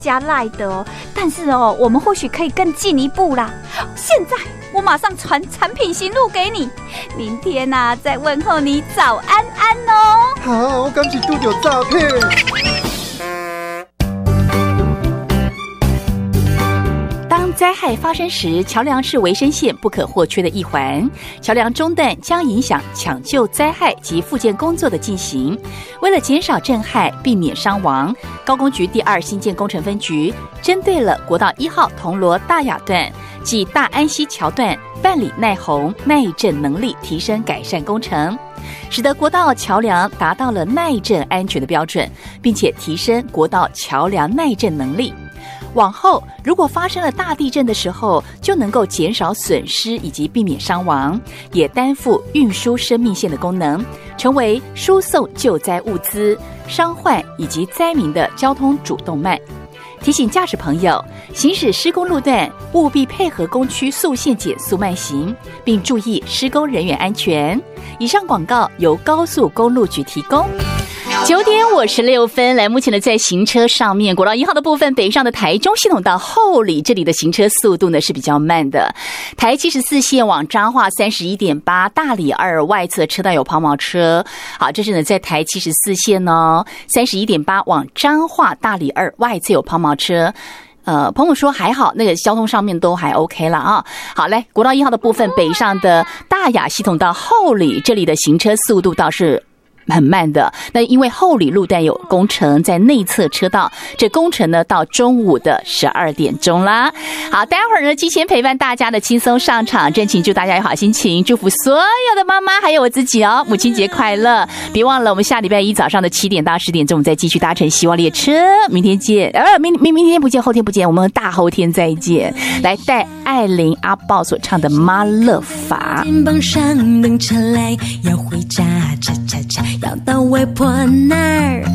加赖的哦，但是哦，我们或许可以更进一步啦。现在我马上传产品型录给你，明天啊再问候你早安安哦。 好，我赶紧拄到诈骗。 当灾害发生时，桥梁是维生线不可或缺的一环。桥梁中断将影响抢救灾害及复健工作的进行。为了减少震撼，避免伤亡，高工局第2新建工程分局针对了国道1号铜锣大雅段及大安溪桥段办理耐洪、耐震能力提升改善工程，使得国道桥梁达到了耐震安全的标准，并且提升国道桥梁耐震能力。往后如果发生了大地震的时候，就能够减少损失以及避免伤亡，也担负运输生命线的功能，成为输送救灾物资、伤患以及灾民的交通主动脉。提醒驾驶朋友，行驶施工路段务必配合工区速限减速慢行，并注意施工人员安全。以上广告由高速公路局提供。9点56分，来，目前的在行车上面，国道1号的部分，北上的台中系统到后里，这里的行车速度呢是比较慢的。台74线往彰化 31.8， 大里2外侧车道有抛锚车。好，这是呢在台74线哦 31.8 往彰化大里2外侧有抛锚车。朋友说还好，那个交通上面都还 OK 了啊。好，来，国道1号的部分，北上的大雅系统到后里，这里的行车速度倒是很慢的。那因为后里路段有工程，在内侧车道，这工程呢到中午的12点钟啦。好，待会儿呢，机前陪伴大家的轻松上场，真情祝大家有好心情，祝福所有的妈妈还有我自己哦，母亲节快乐！别忘了我们下礼拜一早上的7点到10点钟，我们再继续搭乘希望列车。明天见，明天不见，后天不见，我们大后天再见。来，带艾琳阿豹所唱的《妈乐法》。 肩膀上等车来，要回家，要到外婆那儿。